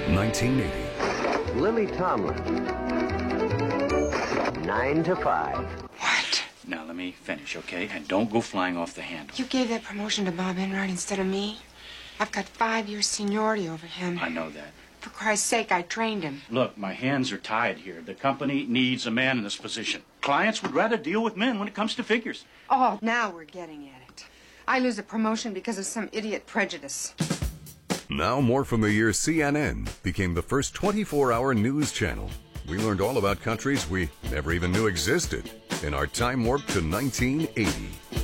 1980. Lily Tomlin. 9 to 5. What? Now let me finish, okay? And don't go flying off the handle. You gave that promotion to Bob Enright instead of me. I've got 5 years seniority over him. I know that. For Christ's sake, I trained him. Look, my hands are tied here. The company needs a man in this position. Clients would rather deal with men when it comes to figures. Oh, now we're getting at it. I lose a promotion because of some idiot prejudice. Now, more from the year CNN became the first 24-hour news channel. We learned all about countries we never even knew existed in our time warp to 1980.